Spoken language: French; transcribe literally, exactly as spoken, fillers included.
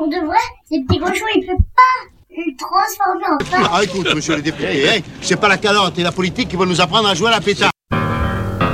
Pour de vrai, ces petits cochons, ils peuvent pas le transformer en pain. Ah, écoute, monsieur le député, hein, c'est pas la calotte et la politique qui vont nous apprendre à jouer à la pétard.